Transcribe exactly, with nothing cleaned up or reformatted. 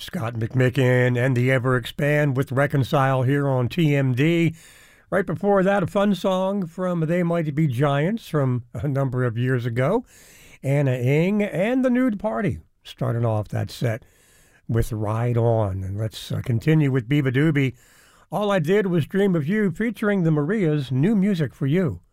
Scott McMicken and the Ever Expand with Reconcile here on T M D. Right before that, a fun song from They Might Be Giants from a number of years ago. Anna Ing and the Nude Party starting off that set with Ride On. And let's uh, continue with Biba Doobie. All I Did Was Dream of You, featuring the Marias, new music for you.